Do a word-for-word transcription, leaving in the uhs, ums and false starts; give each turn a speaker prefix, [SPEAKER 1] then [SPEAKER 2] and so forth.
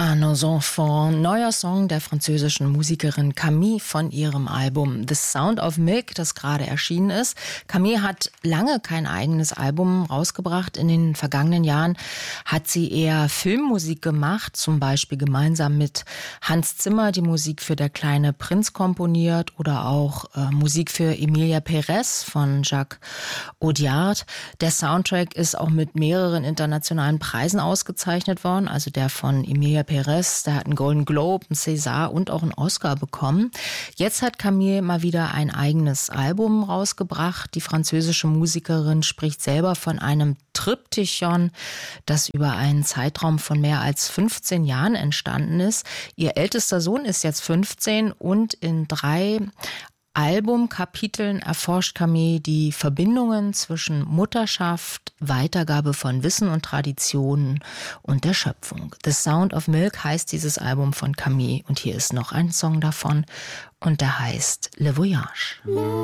[SPEAKER 1] À nos enfants, neuer Song der französischen Musikerin Camille von ihrem Album The Sound of Milk, das gerade erschienen ist. Camille hat lange kein eigenes Album rausgebracht. In den vergangenen Jahren hat sie eher Filmmusik gemacht, zum Beispiel gemeinsam mit Hans Zimmer die Musik für Der kleine Prinz komponiert oder auch äh, Musik für Emilia Pérez von Jacques Audiard. Der Soundtrack ist auch mit mehreren internationalen Preisen ausgezeichnet worden, also der von Emilia Pérez, der hat einen Golden Globe, einen César und auch einen Oscar bekommen. Jetzt hat Camille mal wieder ein eigenes Album rausgebracht. Die französische Musikerin spricht selber von einem Triptychon, das über einen Zeitraum von mehr als fünfzehn Jahren entstanden ist. Ihr ältester Sohn ist jetzt fünfzehn und in drei Albumkapiteln erforscht Camille die Verbindungen zwischen Mutterschaft, Weitergabe von Wissen und Traditionen und der Schöpfung. The Sound of Milk heißt dieses Album von Camille und hier ist noch ein Song davon und der heißt Le Voyage.